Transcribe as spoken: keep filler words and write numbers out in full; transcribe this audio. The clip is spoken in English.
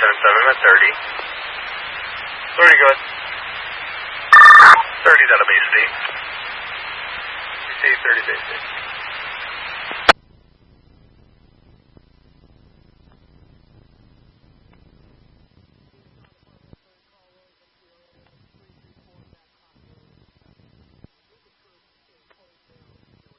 seven seven at thirty. thirty, go ahead. thirty's out of base state. We say thirty base state.